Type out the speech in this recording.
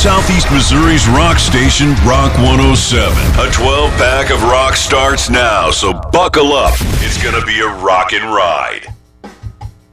Southeast Missouri's rock station, Rock 107. A 12-pack of rock starts now, so buckle up. It's going to be a rockin' ride.